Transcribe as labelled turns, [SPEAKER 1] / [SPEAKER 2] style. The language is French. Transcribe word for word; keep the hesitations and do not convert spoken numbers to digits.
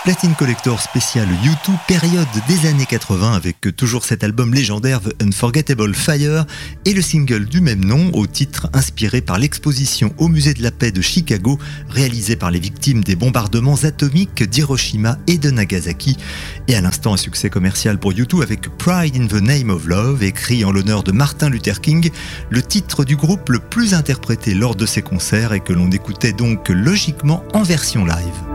[SPEAKER 1] Platine Collector spécial U deux, période des années quatre-vingts, avec toujours cet album légendaire The Unforgettable Fire et le single du même nom, au titre inspiré par l'exposition au musée de la paix de Chicago, réalisée par les victimes des bombardements atomiques d'Hiroshima et de Nagasaki. Et à l'instant, un succès commercial pour U deux avec Pride in the Name of Love, écrit en l'honneur de Martin Luther King, le titre du groupe le plus interprété lors de ses concerts et que l'on écoutait donc logiquement en version live.